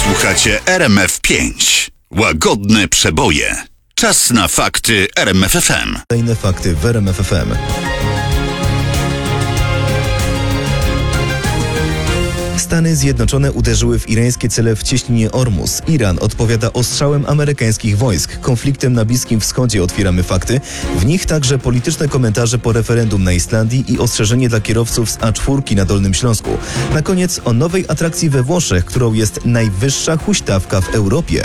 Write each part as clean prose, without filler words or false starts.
Słuchacie RMF5. Łagodne przeboje. Czas na fakty RMFFM. Kolejne fakty w RMFFM. Stany Zjednoczone uderzyły w irańskie cele w cieśninie Ormus. Iran odpowiada ostrzałem amerykańskich wojsk. Konfliktem na Bliskim Wschodzie otwieramy fakty. W nich także polityczne komentarze po referendum na Islandii i ostrzeżenie dla kierowców z A4 na Dolnym Śląsku. Na koniec o nowej atrakcji we Włoszech, którą jest najwyższa huśtawka w Europie.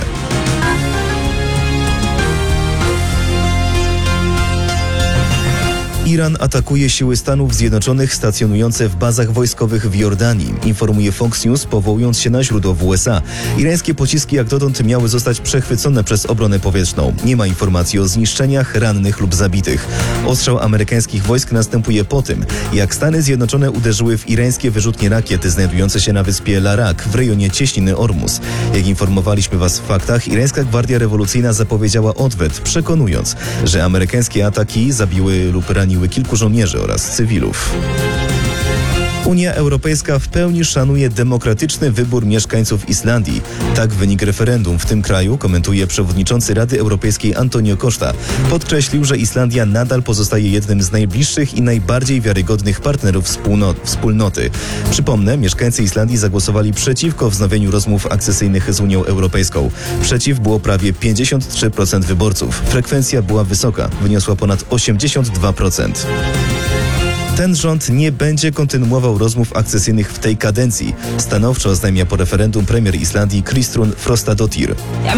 Iran atakuje siły Stanów Zjednoczonych stacjonujące w bazach wojskowych w Jordanii, informuje Fox News, powołując się na źródło w USA. Irańskie pociski jak dotąd miały zostać przechwycone przez obronę powietrzną. Nie ma informacji o zniszczeniach, rannych lub zabitych. Ostrzał amerykańskich wojsk następuje po tym, jak Stany Zjednoczone uderzyły w irańskie wyrzutnie rakiety znajdujące się na wyspie Larak w rejonie cieśniny Ormus. Jak informowaliśmy Was w faktach, irańska Gwardia Rewolucyjna zapowiedziała odwet, przekonując, że amerykańskie ataki zabiły lub raniły kilku żołnierzy oraz cywilów. Unia Europejska w pełni szanuje demokratyczny wybór mieszkańców Islandii. Tak wynik referendum w tym kraju komentuje przewodniczący Rady Europejskiej Antonio Costa. Podkreślił, że Islandia nadal pozostaje jednym z najbliższych i najbardziej wiarygodnych partnerów wspólnoty. Przypomnę, mieszkańcy Islandii zagłosowali przeciwko wznowieniu rozmów akcesyjnych z Unią Europejską. Przeciw było prawie 53% wyborców. Frekwencja była wysoka, wyniosła ponad 82%. Ten rząd nie będzie kontynuował rozmów akcesyjnych w tej kadencji. Stanowczo oznajmia po referendum premier Islandii Kristrún Frostadóttir.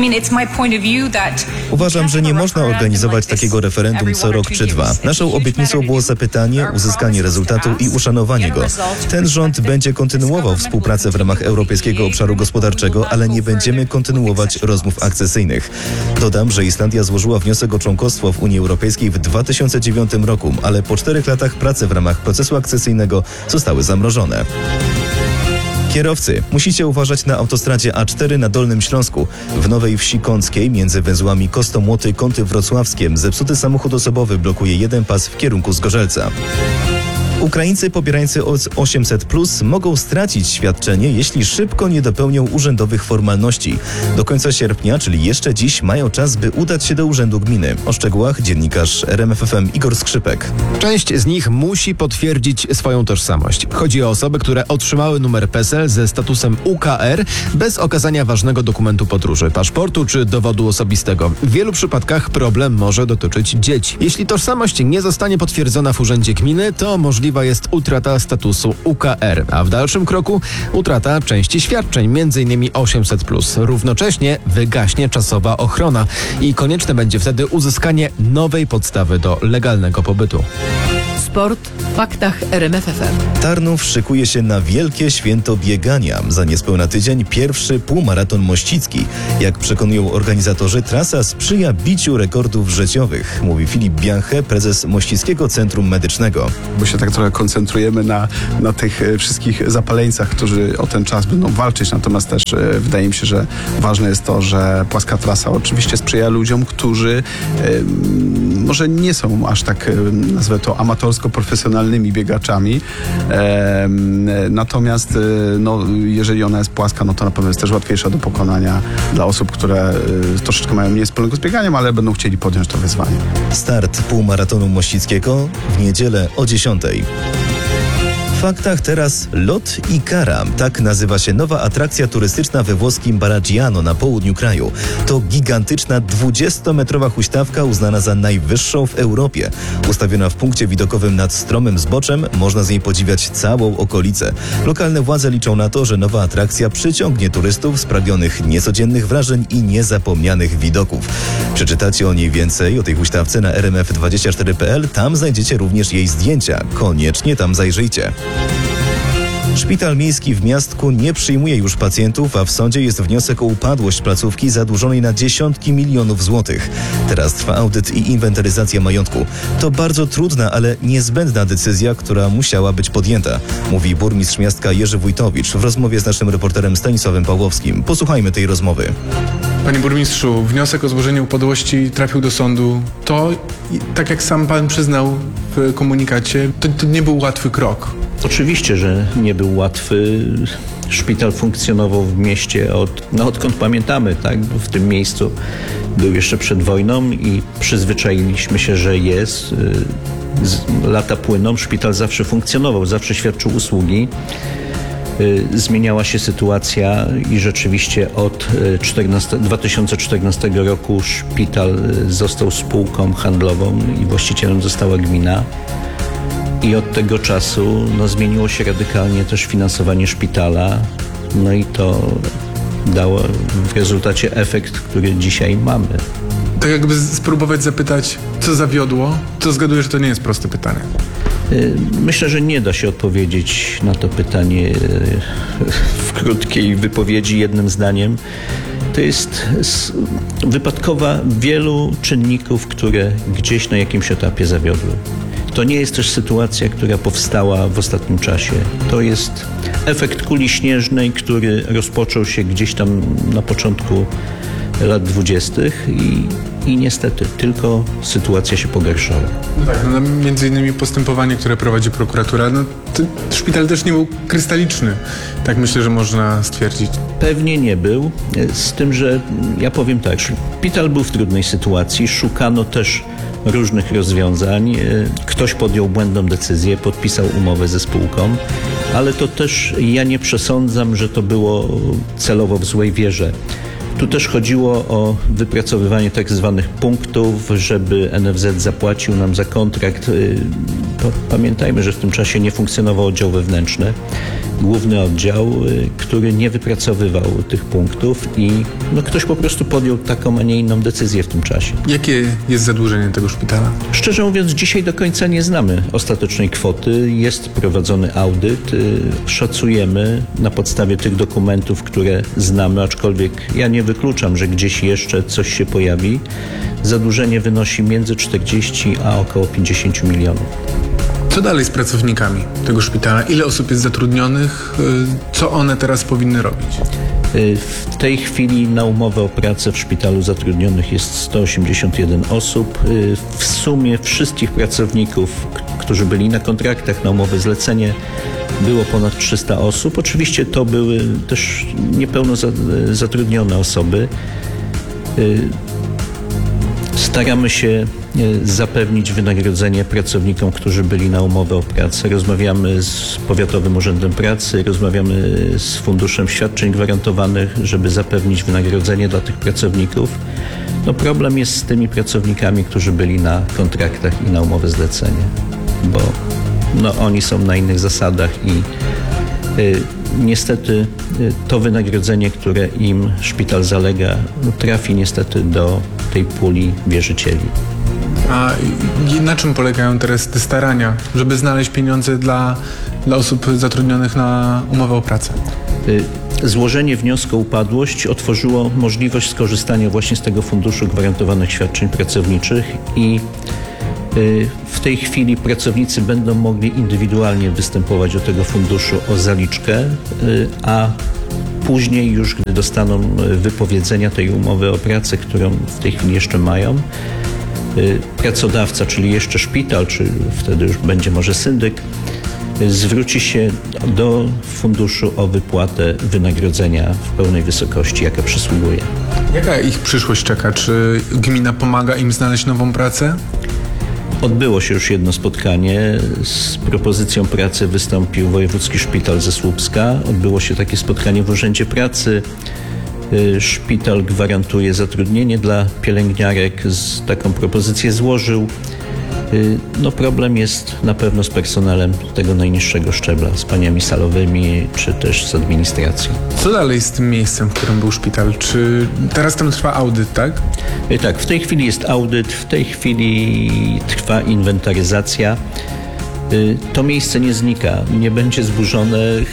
Uważam, że nie można organizować takiego referendum co rok czy dwa. Naszą obietnicą było zapytanie, uzyskanie rezultatu i uszanowanie go. Ten rząd będzie kontynuował współpracę w ramach Europejskiego Obszaru Gospodarczego, ale nie będziemy kontynuować rozmów akcesyjnych. Dodam, że Islandia złożyła wniosek o członkostwo w Unii Europejskiej w 2009 roku, ale po 4 latach pracy w ramach procesu akcesyjnego zostały zamrożone. Kierowcy, musicie uważać na autostradzie A4 na Dolnym Śląsku. W Nowej Wsi Kąckiej między węzłami Kostomłoty, Kąty Wrocławskie zepsuty samochód osobowy blokuje jeden pas w kierunku Zgorzelca. Ukraińcy pobierający 800+ mogą stracić świadczenie, jeśli szybko nie dopełnią urzędowych formalności. Do końca sierpnia, czyli jeszcze dziś, mają czas, by udać się do urzędu gminy. O szczegółach dziennikarz RMFFM Igor Skrzypek. Część z nich musi potwierdzić swoją tożsamość. Chodzi o osoby, które otrzymały numer PESEL ze statusem UKR bez okazania ważnego dokumentu podróży, paszportu czy dowodu osobistego. W wielu przypadkach problem może dotyczyć dzieci. Jeśli tożsamość nie zostanie potwierdzona w urzędzie gminy, to możliwa jest utrata statusu UKR, a w dalszym kroku utrata części świadczeń, m.in. 800+. Równocześnie wygaśnie czasowa ochrona i konieczne będzie wtedy uzyskanie nowej podstawy do legalnego pobytu. Sport w faktach RMFFM. Tarnów szykuje się na wielkie święto biegania. Za niespełna tydzień pierwszy półmaraton mościcki. Jak przekonują organizatorzy, trasa sprzyja biciu rekordów życiowych, mówi Filip Bianche, prezes Mościckiego Centrum Medycznego. Bo się tak trochę koncentrujemy na tych wszystkich zapaleńcach, którzy o ten czas będą walczyć. Natomiast też wydaje mi się, że ważne jest to, że płaska trasa oczywiście sprzyja ludziom, którzy może nie są aż tak, nazwę to, amatorsko-profesjonalnymi biegaczami. Natomiast jeżeli ona jest płaska, no to na pewno jest też łatwiejsza do pokonania dla osób, które troszeczkę mają mniej wspólnego z bieganiem, ale będą chcieli podjąć to wyzwanie. Start półmaratonu mościckiego w niedzielę o 10:00. W faktach teraz lot i kara. Tak nazywa się nowa atrakcja turystyczna we włoskim Baraggiano na południu kraju. To gigantyczna 20-metrowa huśtawka uznana za najwyższą w Europie. Ustawiona w punkcie widokowym nad stromym zboczem, można z niej podziwiać całą okolicę. Lokalne władze liczą na to, że nowa atrakcja przyciągnie turystów spragnionych niecodziennych wrażeń i niezapomnianych widoków. Przeczytacie o niej więcej, o tej huśtawce na rmf24.pl. Tam znajdziecie również jej zdjęcia. Koniecznie tam zajrzyjcie. Szpital miejski w Miastku nie przyjmuje już pacjentów, a w sądzie jest wniosek o upadłość placówki zadłużonej na dziesiątki milionów złotych. Teraz trwa audyt i inwentaryzacja majątku. To bardzo trudna, ale niezbędna decyzja, która musiała być podjęta, mówi burmistrz miasta Jerzy Wójtowicz w rozmowie z naszym reporterem Stanisławem Pawłowskim. Posłuchajmy tej rozmowy. Panie burmistrzu, wniosek o złożenie upadłości trafił do sądu. To, tak jak sam pan przyznał w komunikacie, to nie był łatwy krok. Oczywiście, że nie był łatwy. Szpital funkcjonował w mieście odkąd pamiętamy, tak? W tym miejscu był jeszcze przed wojną i przyzwyczailiśmy się, że jest. Lata płyną, szpital zawsze funkcjonował, zawsze świadczył usługi. Zmieniała się sytuacja i rzeczywiście od 2014 roku szpital został spółką handlową i właścicielem została gmina. I od tego czasu zmieniło się radykalnie też finansowanie szpitala. No i to dało w rezultacie efekt, który dzisiaj mamy. Tak jakby spróbować zapytać, co zawiodło, to zgaduję, że to nie jest proste pytanie. Myślę, że nie da się odpowiedzieć na to pytanie w krótkiej wypowiedzi jednym zdaniem. To jest wypadkowa wielu czynników, które gdzieś na jakimś etapie zawiodły. To nie jest też sytuacja, która powstała w ostatnim czasie. To jest efekt kuli śnieżnej, który rozpoczął się gdzieś tam na początku lat 20. i niestety tylko sytuacja się pogarszała. No tak, między innymi postępowanie, które prowadzi prokuratura, szpital też nie był krystaliczny. Tak myślę, że można stwierdzić. Pewnie nie był, z tym, że ja powiem tak, szpital był w trudnej sytuacji, szukano też różnych rozwiązań. Ktoś podjął błędną decyzję, podpisał umowę ze spółką, ale to też ja nie przesądzam, że to było celowo w złej wierze. Tu też chodziło o wypracowywanie tak zwanych punktów, żeby NFZ zapłacił nam za kontrakt. Pamiętajmy, że w tym czasie nie funkcjonował oddział wewnętrzny, główny oddział, który nie wypracowywał tych punktów i ktoś po prostu podjął taką, a nie inną decyzję w tym czasie. Jakie jest zadłużenie tego szpitala? Szczerze mówiąc, dzisiaj do końca nie znamy ostatecznej kwoty. Jest prowadzony audyt. Szacujemy na podstawie tych dokumentów, które znamy, aczkolwiek ja nie wykluczam, że gdzieś jeszcze coś się pojawi. Zadłużenie wynosi między 40 a około 50 milionów. Co dalej z pracownikami tego szpitala? Ile osób jest zatrudnionych? Co one teraz powinny robić? W tej chwili na umowę o pracę w szpitalu zatrudnionych jest 181 osób. W sumie wszystkich pracowników, którzy byli na kontraktach na umowę zlecenie, było ponad 300 osób. Oczywiście to były też niepełno zatrudnione osoby. Staramy się zapewnić wynagrodzenie pracownikom, którzy byli na umowę o pracę. Rozmawiamy z Powiatowym Urzędem Pracy, rozmawiamy z Funduszem Świadczeń Gwarantowanych, żeby zapewnić wynagrodzenie dla tych pracowników. Problem jest z tymi pracownikami, którzy byli na kontraktach i na umowę zlecenie, bo oni są na innych zasadach i niestety to wynagrodzenie, które im szpital zalega, trafi niestety do tej puli wierzycieli. A na czym polegają teraz te starania, żeby znaleźć pieniądze dla osób zatrudnionych na umowę o pracę? Złożenie wniosku o upadłość otworzyło możliwość skorzystania właśnie z tego Funduszu Gwarantowanych Świadczeń Pracowniczych i w tej chwili pracownicy będą mogli indywidualnie występować do tego funduszu o zaliczkę, a później już, gdy dostaną wypowiedzenia tej umowy o pracę, którą w tej chwili jeszcze mają, pracodawca, czyli jeszcze szpital, czy wtedy już będzie może syndyk, zwróci się do funduszu o wypłatę wynagrodzenia w pełnej wysokości, jaka przysługuje. Jaka ich przyszłość czeka? Czy gmina pomaga im znaleźć nową pracę? Odbyło się już jedno spotkanie. Z propozycją pracy wystąpił Wojewódzki Szpital ze Słupska. Odbyło się takie spotkanie w Urzędzie Pracy. Szpital gwarantuje zatrudnienie dla pielęgniarek. Taką propozycję złożył. Problem jest na pewno z personelem tego najniższego szczebla, z paniami salowymi, czy też z administracją. Co dalej z tym miejscem, w którym był szpital? Czy teraz tam trwa audyt, tak? Tak, w tej chwili jest audyt, w tej chwili trwa inwentaryzacja. To miejsce nie znika, nie będzie zburzone.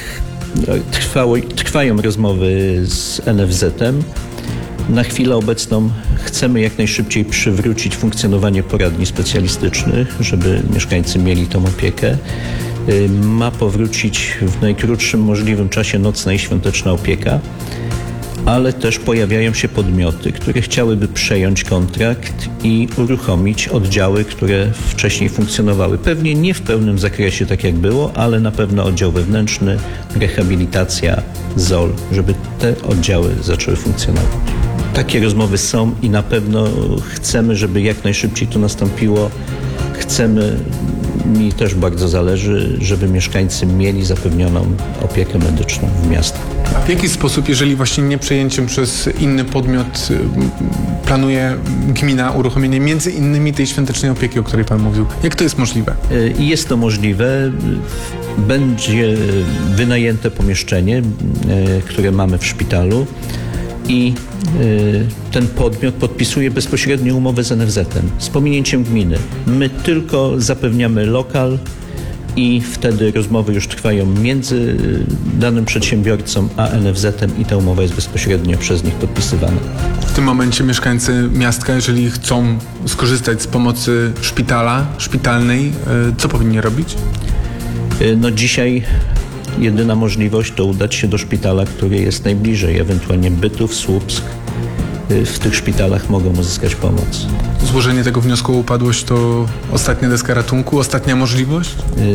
Trwają rozmowy z NFZ-em. Na chwilę obecną chcemy jak najszybciej przywrócić funkcjonowanie poradni specjalistycznych, żeby mieszkańcy mieli tą opiekę. Ma powrócić w najkrótszym możliwym czasie nocna i świąteczna opieka. ale też pojawiają się podmioty, które chciałyby przejąć kontrakt i uruchomić oddziały, które wcześniej funkcjonowały. Pewnie nie w pełnym zakresie, tak jak było, ale na pewno oddział wewnętrzny, rehabilitacja, ZOL, żeby te oddziały zaczęły funkcjonować. Takie rozmowy są i na pewno chcemy, żeby jak najszybciej to nastąpiło. Chcemy, mi też bardzo zależy, żeby mieszkańcy mieli zapewnioną opiekę medyczną w miastach. W jaki sposób, jeżeli właśnie nie przejęciem przez inny podmiot planuje gmina uruchomienie między innymi tej świątecznej opieki, o której pan mówił? Jak to jest możliwe? Jest to możliwe. Będzie wynajęte pomieszczenie, które mamy w szpitalu i ten podmiot podpisuje bezpośrednio umowę z NFZ-em z pominięciem gminy. My tylko zapewniamy lokal i wtedy rozmowy już trwają między danym przedsiębiorcą a NFZ-em i ta umowa jest bezpośrednio przez nich podpisywana. W tym momencie mieszkańcy miastka, jeżeli chcą skorzystać z pomocy szpitala, szpitalnej, co powinni robić? No dzisiaj jedyna możliwość to udać się do szpitala, który jest najbliżej, ewentualnie Bytów, Słupsk. W tych szpitalach mogą uzyskać pomoc. Złożenie tego wniosku o upadłość to ostatnia deska ratunku, ostatnia możliwość?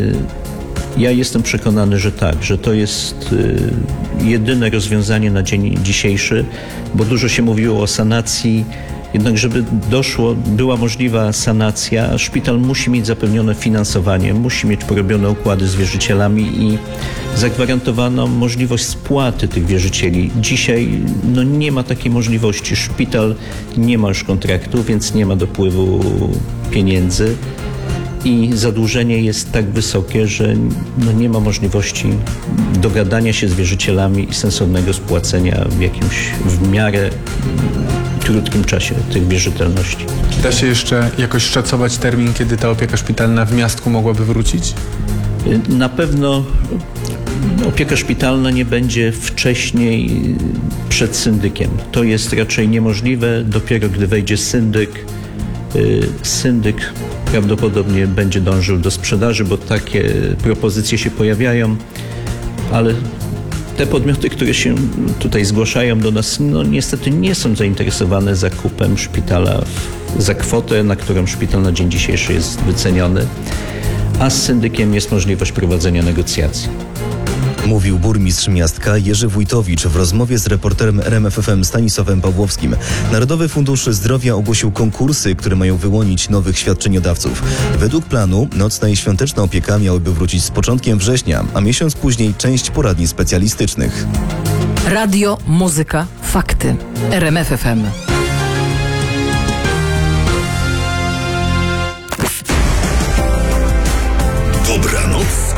Ja jestem przekonany, że tak, że to jest jedyne rozwiązanie na dzień dzisiejszy, bo dużo się mówiło o sanacji. Jednak żeby była możliwa sanacja, szpital musi mieć zapewnione finansowanie, musi mieć porobione układy z wierzycielami i zagwarantowaną możliwość spłaty tych wierzycieli. Dzisiaj nie ma takiej możliwości. Szpital nie ma już kontraktu, więc nie ma dopływu pieniędzy i zadłużenie jest tak wysokie, że nie ma możliwości dogadania się z wierzycielami i sensownego spłacenia w miarę krótkim czasie tych wierzytelności. Da się jeszcze jakoś szacować termin, kiedy ta opieka szpitalna w miastku mogłaby wrócić? Na pewno opieka szpitalna nie będzie wcześniej przed syndykiem. To jest raczej niemożliwe. Dopiero gdy wejdzie syndyk prawdopodobnie będzie dążył do sprzedaży, bo takie propozycje się pojawiają, ale te podmioty, które się tutaj zgłaszają do nas, niestety nie są zainteresowane zakupem szpitala za kwotę, na którą szpital na dzień dzisiejszy jest wyceniony, a z syndykiem jest możliwość prowadzenia negocjacji. Mówił burmistrz miastka Jerzy Wójtowicz w rozmowie z reporterem RMF FM Stanisławem Pawłowskim. Narodowy Fundusz Zdrowia ogłosił konkursy, które mają wyłonić nowych świadczeniodawców. Według planu nocna i świąteczna opieka miałyby wrócić z początkiem września, a miesiąc później część poradni specjalistycznych. Radio, muzyka, fakty. RMF FM. Dobranoc